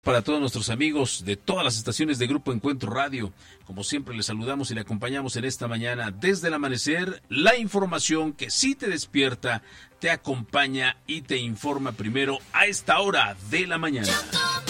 Para todos nuestros amigos de todas las estaciones de Grupo Encuentro Radio, como siempre les saludamos y le acompañamos en esta mañana desde el amanecer, la información que sí te despierta, te acompaña y te informa primero a esta hora de la mañana.